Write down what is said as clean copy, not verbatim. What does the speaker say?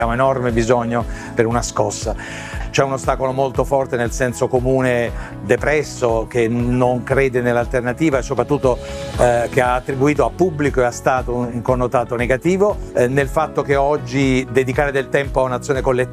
abbiamo enorme bisogno per una scossa. C'è un ostacolo molto forte nel senso comune depresso, che non crede nell'alternativa e soprattutto che ha attribuito a pubblico e a Stato un connotato negativo, nel fatto che oggi dedicare del tempo a un'azione collettiva